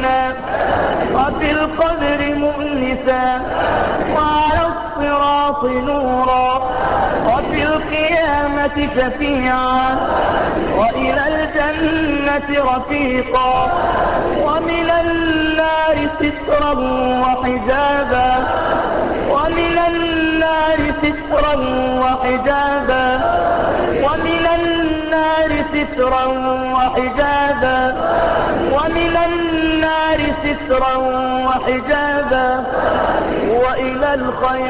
مؤمنا وفي القبر مؤنسا وعلى الصراط نورا وفي القيامة شفيعا وإلى الجنة رفيقا ومن النار سترا وحجابا ومن النار سترا وحجابا ومن النار سترا وحجابا ومن النار سترا وحجابا وإلى الخير